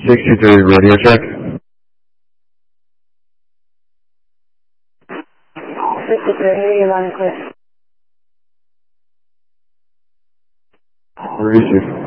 63 radio check. 63, you're loud and clear. Where is you?